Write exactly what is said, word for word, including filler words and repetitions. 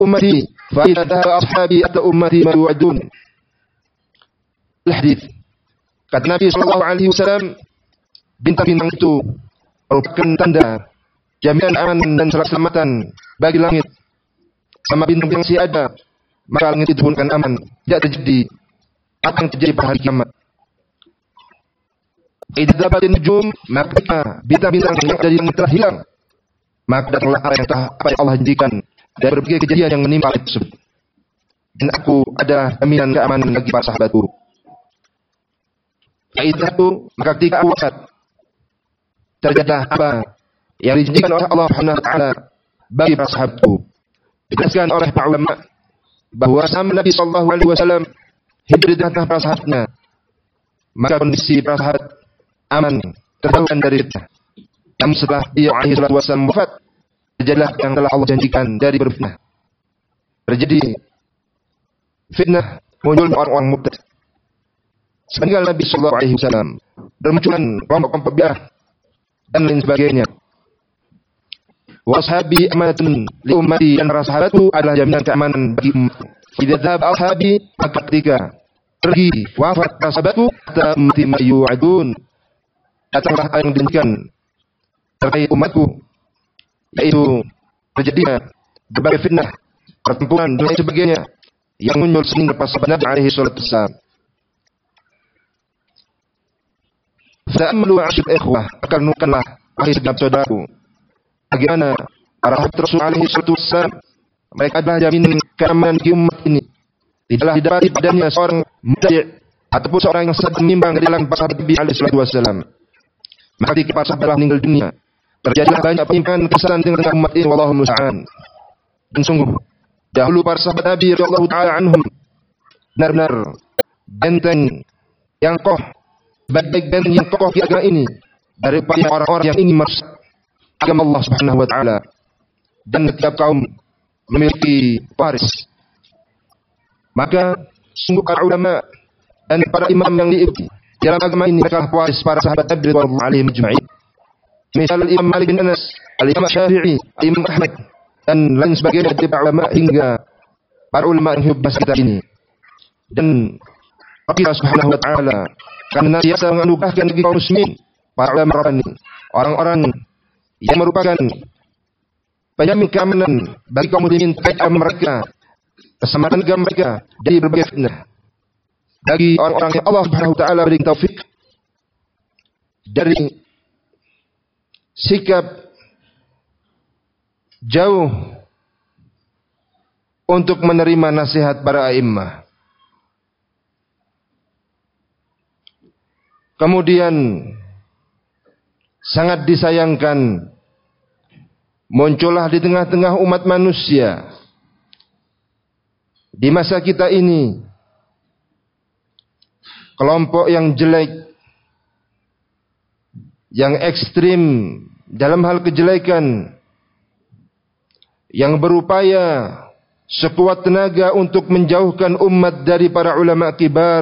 ummati fa idza dhahaba ashabi ata ummati ma yu'adun. Al-hadits. Kata Nabi sallallahu alaihi wasallam, bintang-bintang itu merupakan tanda jaminan aman dan keselamatan bagi langit. Sama bintang yang masih ada, maka langit itu pun akan aman. Tidak terjadi apa yang terjadi pada hari kiamat. Idza dhahabatin nujum, maka bintang-bintang yang ada di langit telah hilang, maka datanglah apa yang telah apa yang Allah janjikan dari berbagai kejadian yang menimpa tersebut. Dan aku ada jaminan keamanan bagi para sahabatku. Idza itu, maka ketika aku wafat, terjadilah apa yang dijanjikan oleh Allah Subhanahu wa taala bagi para sahabatku. Dijelaskan oleh para ulama bahwa sama Nabi sallallahu alaihi wasallam hidup di tengah para sahabatnya, maka kondisi para sahabat aman, terjauhkan dari fitnah. Namun setelah dia alaihi salatu wasallam wafat, terjadilah yang telah Allah janjikan dari berfitnah. Terjadi fitnah, muncul orang-orang mubtadi'. Sepeninggal Nabi sallallahu alaihi wasallam, bermunculan kelompok-kelompok bid'ah dan lain sebagainya. Wa ashabi amanatun li ummati, dan para sahabatku adalah jaminan keamanan bagi umat. Idza dhahaba ashabi, maka ketika pergi wafat para sahabatku, hatta ummati ma yu'adun, datanglah yang dijanjikan terkait umatku, yaitu terjadinya berbagai fitnah, pertempuran dan lain sebagainya yang muncul semenjak pas sahabat Nabi alaihi salatu wassalam. Fa'amalu asyid ikhwah, akan nukanlah wahai segenap saudaraku, bagaimana para sahabat Rasul alaihi salatu wassalam, mereka adalah jaminan keamanan di umat ini. Tidaklah didapati padanya seorang mubtadi' ataupun seorang yang sedang menyimpang dari jalan para sahabat Nabi alaihi salatu wassalam. Maka ketika para sahabat telah meninggal dunia, terjadilah banyak penyimpangan kesalahan di tengah umat ini, wallahu musta'an. Dan sungguh dahulu para sahabat Nabi radhiyallahu taala anhum benar-benar benteng yang kokoh, baik benteng yang kokoh di agama ini daripada orang-orang yang ingin merusak agama Allah Subhanahu wa taala. Dan setiap kaum memiliki waris, maka sungguh para ulama dan para imam yang diikuti dalam agama ini, mereka waris para sahabat Nabi radhiyallahu alaihim ajma'in. Misal Imam Malik bin Anas, Al-Imam Syafi'i, Imam Ahmad, dan lain sebagainya dari para ulama hingga para ulama yang hidup kita ini. Dan Allah Subhanahu wa taala karena biasa menganugerahkan bagi kaum muslimin para ulama ini, orang-orang yang merupakan penjamin keamanan bagi kaum muslimin terkait mereka, keselamatan agama mereka dari berbagai fitnah. Bagi orang-orang yang Allah Subhanahu wa taala beri taufik dari sikap jauh untuk menerima nasihat para a'immah. Kemudian sangat disayangkan muncullah di tengah-tengah umat manusia di masa kita ini kelompok yang jelek, yang ekstrim dalam hal kejelekan, yang berupaya sekuat tenaga untuk menjauhkan umat dari para ulama kibar